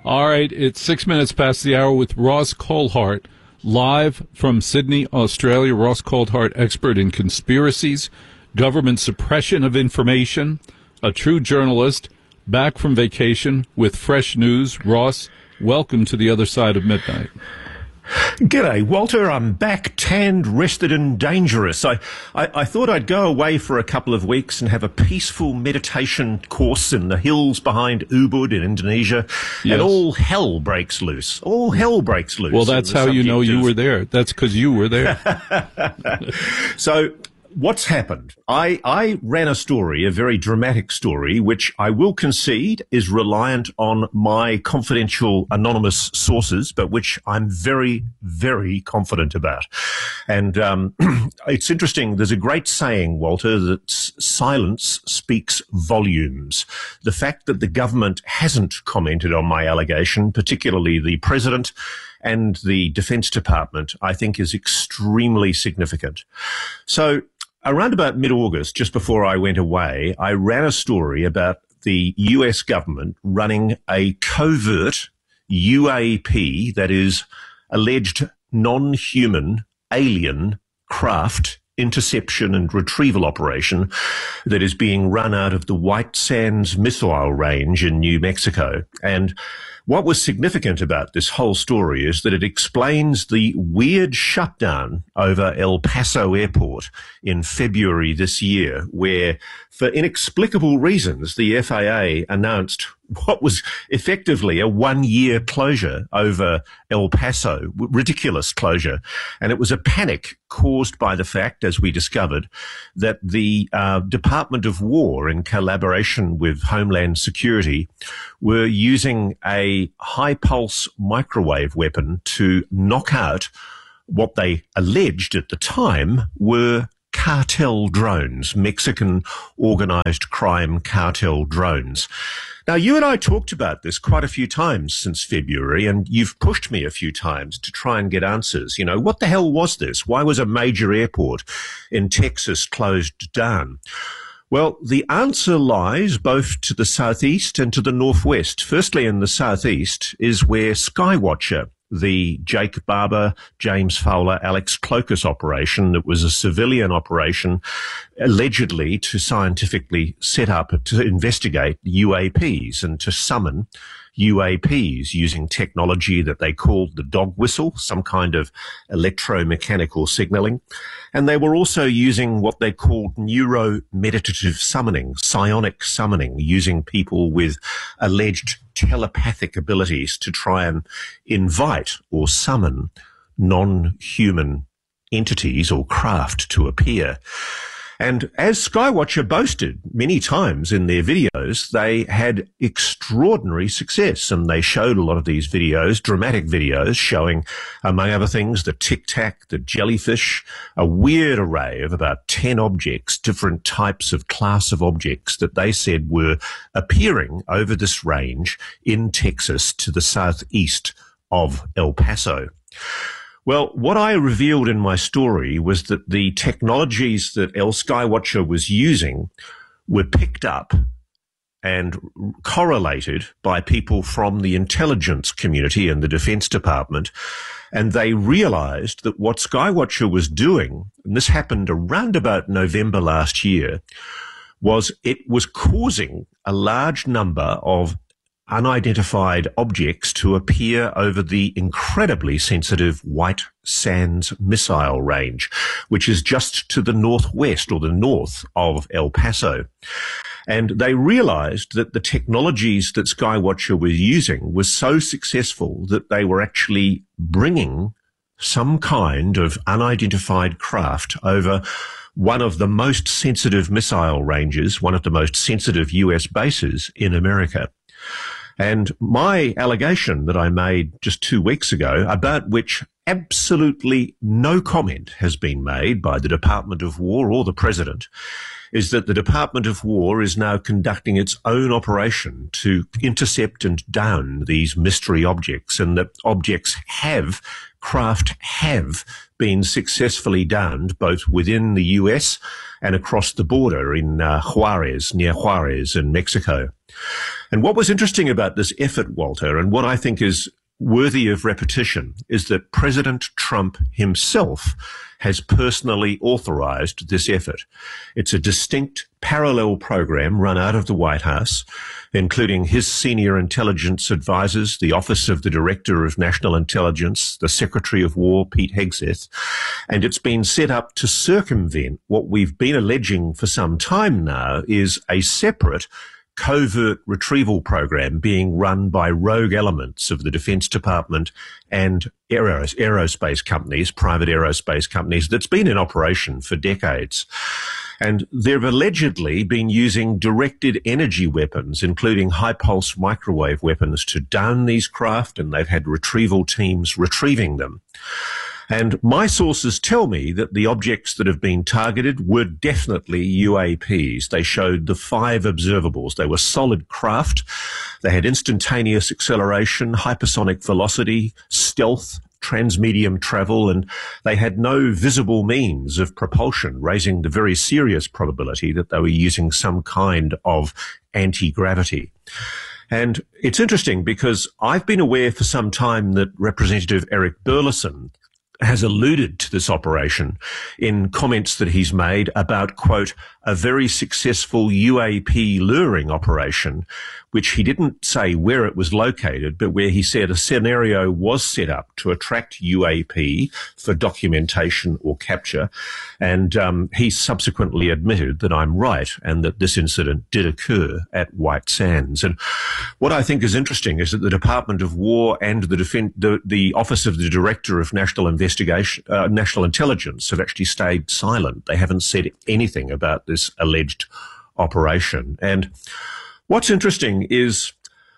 All right, it's 6 minutes past the hour with Ross Coulthart, live from Sydney, Australia. Ross Coulthart, expert in conspiracies, government suppression of information, a true journalist, back from vacation with fresh news. Ross, welcome to the other side of midnight. G'day, Walter. I'm back, tanned, rested and dangerous. I thought I'd go away for a couple of weeks and have a peaceful meditation course in the hills behind Ubud in Indonesia, Yes. and all hell breaks loose. All hell breaks loose. Well, that's how you know you were there. That's because you were there. So what's happened? I ran a story, a very dramatic story, which I will concede is reliant on my confidential anonymous sources, but which I'm very, very confident about. And it's interesting. There's a great saying, Walter, that silence speaks volumes. The fact that the government hasn't commented on my allegation, particularly the president and the Defense Department, I think is extremely significant. So around about mid-August, just before I went away, I ran a story about the US government running a covert UAP, that is alleged non-human alien craft interception and retrieval operation that is being run out of the White Sands Missile Range in New Mexico. And what was significant about this whole story is that it explains the weird shutdown over El Paso Airport in February this year, where, for inexplicable reasons, the FAA announced what was effectively a one-year closure over El Paso, ridiculous closure. And it was a panic caused by the fact, as we discovered, that the Department of War, in collaboration with Homeland Security, were using a high-pulse microwave weapon to knock out what they alleged at the time were cartel drones, Mexican organized crime cartel drones. Now, you and I talked about this quite a few times since February, and you've pushed me a few times to try and get answers. You know, what the hell was this? Why was a major airport in Texas closed down? Well, the answer lies both to the southeast and to the northwest. Firstly, in the southeast is where Skywatcher, the Jake Barber, James Fowler, Alex Clokas operation, that was a civilian operation allegedly to scientifically set up to investigate UAPs and to summon UAPs using technology that they called the dog whistle, some kind of electromechanical signaling. And they were also using what they called neuro-meditative summoning, psionic summoning, using people with alleged telepathic abilities to try and invite or summon non-human entities or craft to appear. And as Skywatcher boasted many times in their videos, they had extraordinary success, and they showed a lot of these videos, dramatic videos, showing, among other things, the Tic Tac, the jellyfish, a weird array of about 10 objects, different types of class of objects that they said were appearing over this range in Texas to the southeast of El Paso. Well, what I revealed in my story was that the technologies that El Skywatcher was using were picked up and correlated by people from the intelligence community and the Defense Department. And they realized that what Skywatcher was doing, and this happened around about November last year, was it was causing a large number of unidentified objects to appear over the incredibly sensitive White Sands Missile Range, which is just to the northwest or the north of El Paso. And they realized that the technologies that Skywatcher was using was so successful that they were actually bringing some kind of unidentified craft over one of the most sensitive missile ranges, one of the most sensitive US bases in America. And my allegation that I made just 2 weeks ago, about which absolutely no comment has been made by the Department of War or the President, is that the Department of War is now conducting its own operation to intercept and down these mystery objects, and that craft have been successfully downed both within the US and across the border in near Juarez in Mexico. And what was interesting about this effort, Walter, and what I think is worthy of repetition, is that President Trump himself has personally authorized this effort. It's a distinct parallel program run out of the White House, including his senior intelligence advisors, the Office of the Director of National Intelligence, the Secretary of War, Pete Hegseth, and it's been set up to circumvent what we've been alleging for some time now is a separate covert retrieval program being run by rogue elements of the Defense Department and aerospace companies, private aerospace companies, that's been in operation for decades. And they've allegedly been using directed energy weapons, including high-pulse microwave weapons, to down these craft, and they've had retrieval teams retrieving them. And my sources tell me that the objects that have been targeted were definitely UAPs. They showed the 5 observables. They were solid craft. They had instantaneous acceleration, hypersonic velocity, stealth, transmedium travel, and they had no visible means of propulsion, raising the very serious probability that they were using some kind of anti-gravity. And it's interesting because I've been aware for some time that Representative Eric Burleson has alluded to this operation in comments that he's made about, quote, a very successful UAP luring operation, which he didn't say where it was located, but where he said a scenario was set up to attract UAP for documentation or capture. And he subsequently admitted that I'm right and that this incident did occur at White Sands. And what I think is interesting is that the Department of War and the Office of the Director of National Intelligence have actually stayed silent. They haven't said anything about this alleged operation. And what's interesting is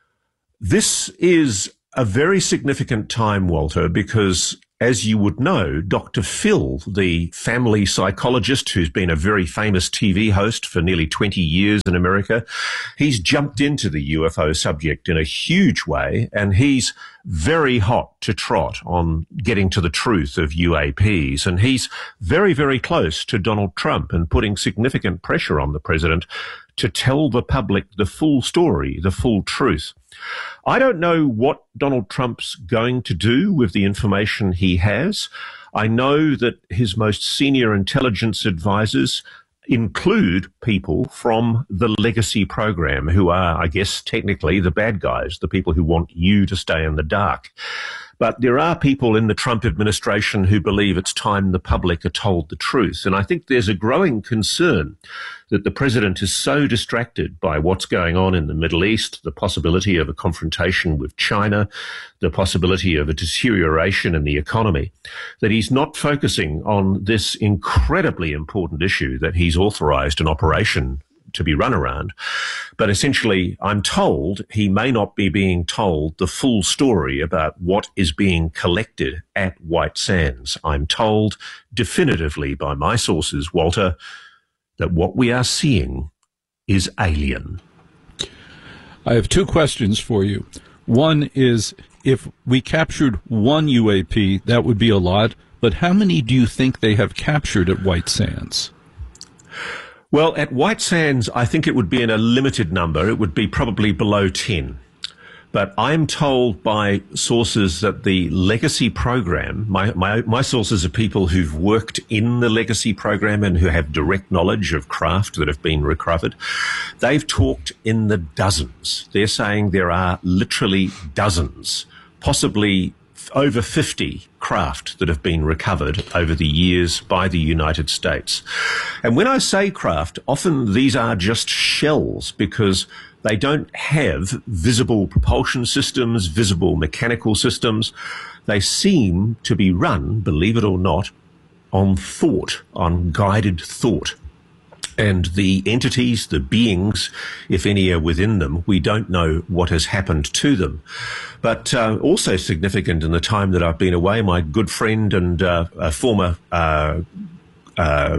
this is a very significant time, Walter, because as you would know, Dr. Phil, the family psychologist who's been a very famous TV host for nearly 20 years in America, he's jumped into the UFO subject in a huge way, and he's very hot to trot on getting to the truth of UAPs. And he's very, very close to Donald Trump and putting significant pressure on the president to tell the public the full story, the full truth. I don't know what Donald Trump's going to do with the information he has. I know that his most senior intelligence advisors include people from the legacy program who are, I guess, technically the bad guys, the people who want you to stay in the dark. But there are people in the Trump administration who believe it's time the public are told the truth. And I think there's a growing concern that the president is so distracted by what's going on in the Middle East, the possibility of a confrontation with China, the possibility of a deterioration in the economy, that he's not focusing on this incredibly important issue that he's authorized an operation to be run around. But essentially, I'm told he may not be being told the full story about what is being collected at White Sands. I'm told definitively by my sources, Walter, that what we are seeing is alien. I have 2 questions for you. One is, if we captured one UAP, that would be a lot, but how many do you think they have captured at White Sands? Well, at White Sands, I think it would be in a limited number. It would be probably below 10. But I'm told by sources that the legacy program, my sources are people who've worked in the legacy program and who have direct knowledge of craft that have been recovered. They've talked in the dozens. They're saying there are literally dozens, possibly over 50 craft that have been recovered over the years by the United States. And when I say craft, often these are just shells because they don't have visible propulsion systems, visible mechanical systems. They seem to be run, believe it or not, on thought, on guided thought. And the entities, the beings, if any are within them, we don't know what has happened to them. But also significant in the time that I've been away, my good friend and a former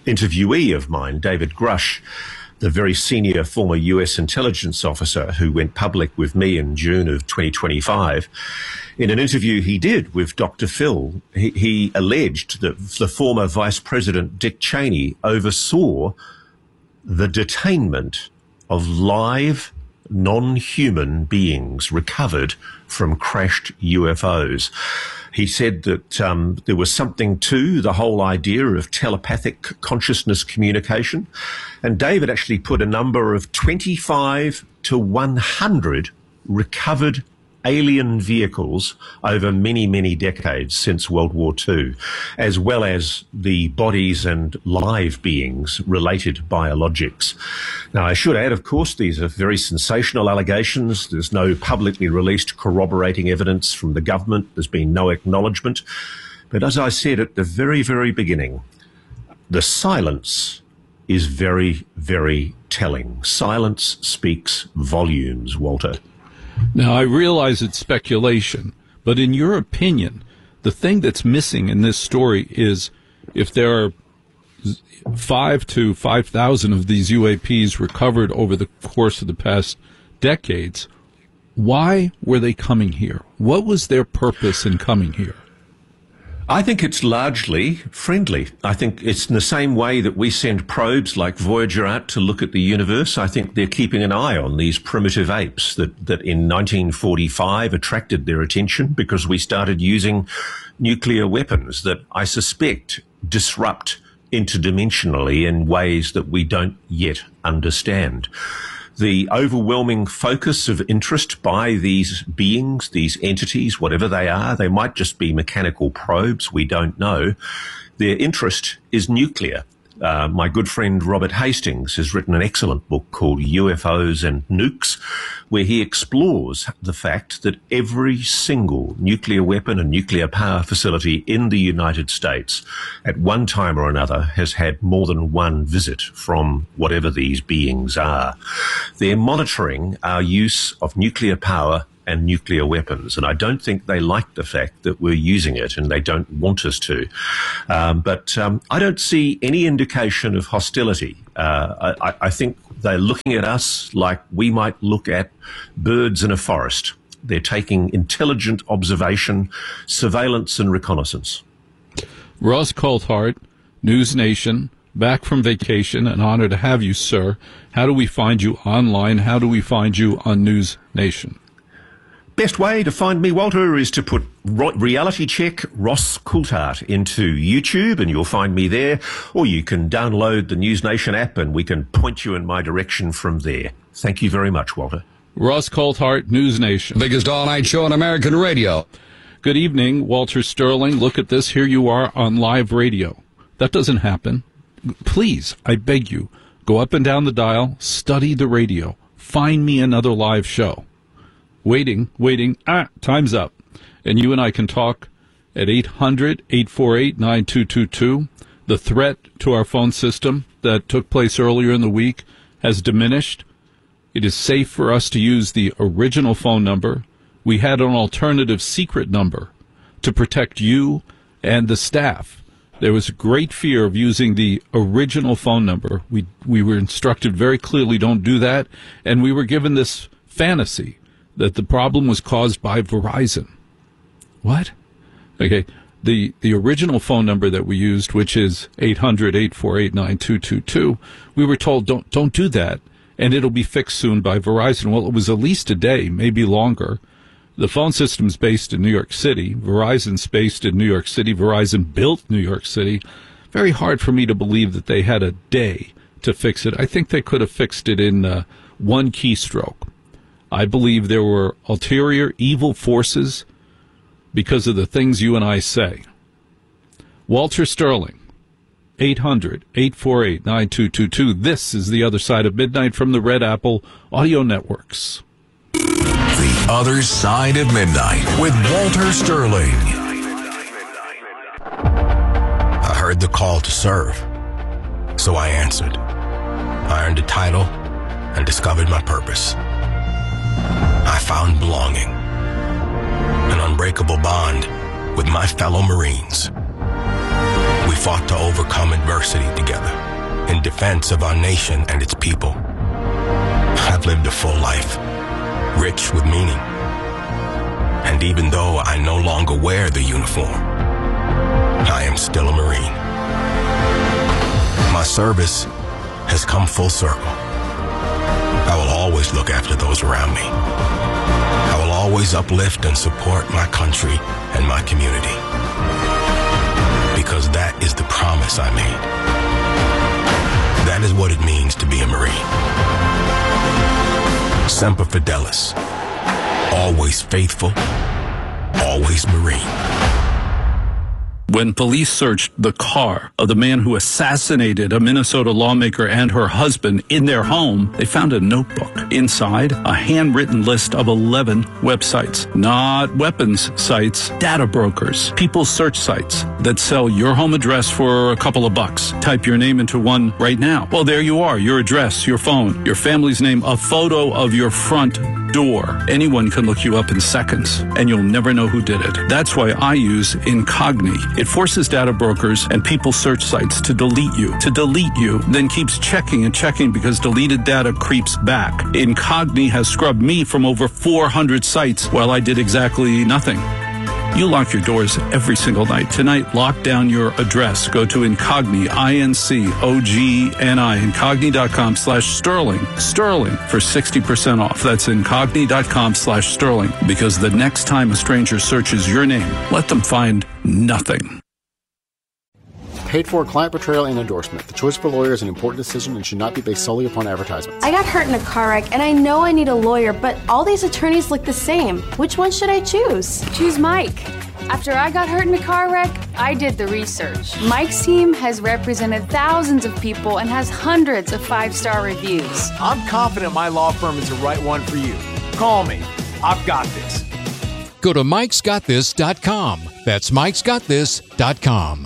interviewee of mine, David Grush, the very senior former US intelligence officer who went public with me in June of 2025, in an interview he did with Dr. Phil, he alleged that the former Vice President Dick Cheney oversaw the detainment of live non-human beings recovered from crashed UFOs. He said that there was something to the whole idea of telepathic consciousness communication. And David actually put a number of 25 to 100 recovered alien vehicles over many, many decades since World War II, as well as the bodies and live beings related biologics. Now, I should add, of course, these are very sensational allegations. There's no publicly released corroborating evidence from the government. There's been no acknowledgement. But as I said at the very, very beginning, the silence is very, very telling. Silence speaks volumes, Walter. Now, I realize it's speculation, but in your opinion, the thing that's missing in this story is if there are 5 to 5,000 of these UAPs recovered over the course of the past decades, why were they coming here? What was their purpose in coming here? I think it's largely friendly. I think it's in the same way that we send probes like Voyager out to look at the universe. I think they're keeping an eye on these primitive apes that in 1945 attracted their attention because we started using nuclear weapons that I suspect disrupt interdimensionally in ways that we don't yet understand. The overwhelming focus of interest by these beings, these entities, whatever they are, they might just be mechanical probes, we don't know. Their interest is nuclear. My good friend Robert Hastings has written an excellent book called UFOs and Nukes, where he explores the fact that every single nuclear weapon and nuclear power facility in the United States at one time or another has had more than one visit from whatever these beings are. They're monitoring our use of nuclear power and nuclear weapons. And I don't think they like the fact that we're using it and they don't want us to. But I don't see any indication of hostility. I think they're looking at us like we might look at birds in a forest. They're taking intelligent observation, surveillance and reconnaissance. Ross Coulthart, News Nation, back from vacation. An honor to have you, sir. How do we find you online? How do we find you on News Nation? Best way to find me, Walter, is to put Reality Check Ross Coulthart into YouTube and you'll find me there. Or you can download the News Nation app and we can point you in my direction from there. Thank you very much, Walter. Ross Coulthart, News Nation. Biggest all-night show on American radio. Good evening, Walter Sterling. Look at this. Here you are on live radio. That doesn't happen. Please, I beg you, go up and down the dial, study the radio. Find me another live show. Waiting. Time's up. And you and I can talk at 800-848-9222. The threat to our phone system that took place earlier in the week has diminished. It is safe for us to use the original phone number. We had an alternative secret number to protect you and the staff. There was a great fear of using the original phone number. We were instructed very clearly, don't do that. And we were given this fantasy that the problem was caused by Verizon. What? Okay. The original phone number that we used, which is 800-848-9222, we were told don't do that, and it'll be fixed soon by Verizon. Well, it was at least a day, maybe longer. The phone system's based in New York City. Verizon's based in New York City. Verizon built New York City. Very hard for me to believe that they had a day to fix it. I think they could have fixed it in one keystroke. I believe there were ulterior evil forces because of the things you and I say. Walter Sterling, 800-848-9222. This is The Other Side of Midnight from the Red Apple Audio Networks. The Other Side of Midnight with Walter Sterling. I heard the call to serve, so I answered. I earned a title and discovered my purpose. I found belonging, an unbreakable bond with my fellow Marines. We We fought to overcome adversity together in defense of our nation and its people. I've lived a full life, rich with meaning. And even though I no longer wear the uniform, I am still a Marine. My service has come full circle. I will always look after those around me. I will always uplift and support my country and my community. Because that is the promise I made. That is what it means to be a Marine. Semper Fidelis. Always faithful. Always Marine. When police searched the car of the man who assassinated a Minnesota lawmaker and her husband in their home, they found a notebook. Inside, a handwritten list of 11 websites. Not weapons sites, data brokers, people search sites that sell your home address for a couple of bucks. Type your name into one right now. Well, there you are, your address, your phone, your family's name, a photo of your front door. Anyone can look you up in seconds, and you'll never know who did it. That's why I use Incogni. It forces data brokers and people search sites to delete you, then keeps checking and checking because deleted data creeps back. Incogni has scrubbed me from over 400 sites while I did exactly nothing. You lock your doors every single night. Tonight, lock down your address. Go to Incogni, INCOGNI, Incogni.com/Sterling. Sterling for 60% off. That's Incogni.com/Sterling. Because the next time a stranger searches your name, let them find nothing. Paid for client portrayal and endorsement. The choice of a lawyer is an important decision and should not be based solely upon advertisements. I got hurt in a car wreck, and I know I need a lawyer, but all these attorneys look the same. Which one should I choose? Choose Mike. After I got hurt in a car wreck, I did the research. Mike's team has represented thousands of people and has hundreds of 5-star reviews. I'm confident my law firm is the right one for you. Call me. I've got this. Go to mikesgotthis.com. That's mikesgotthis.com.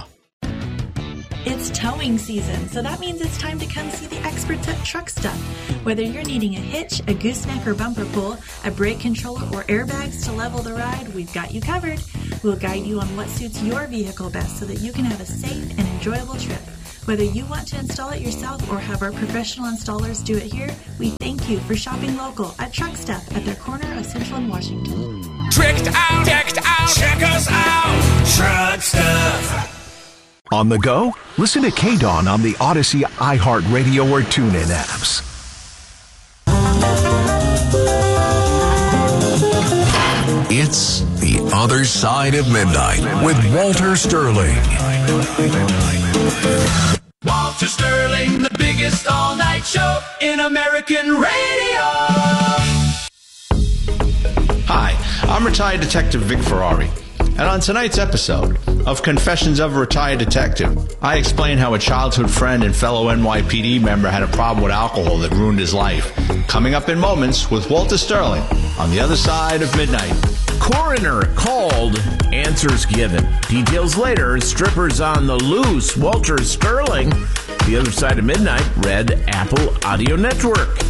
It's towing season, so that means it's time to come see the experts at Truck Stuff. Whether you're needing a hitch, a gooseneck or bumper pull, a brake controller, or airbags to level the ride, we've got you covered. We'll guide you on what suits your vehicle best so that you can have a safe and enjoyable trip. Whether you want to install it yourself or have our professional installers do it here, we thank you for shopping local at Truck Stuff at their corner of Central and Washington. Tricked out, decked out, check us out, Truck Stuff. On the go? Listen to K-Dawn on the Odyssey, iHeartRadio, or TuneIn apps. It's The Other Side of Midnight with Walter Sterling. Walter Sterling, the biggest all-night show in American radio. Hi, I'm retired Detective Vic Ferrari. And on tonight's episode of Confessions of a Retired Detective, I explain how a childhood friend and fellow NYPD member had a problem with alcohol that ruined his life. Coming up in moments with Walter Sterling on The Other Side of Midnight. Coroner called, answers given. Details later, strippers on the loose. Walter Sterling, The Other Side of Midnight, Red Apple Audio Network.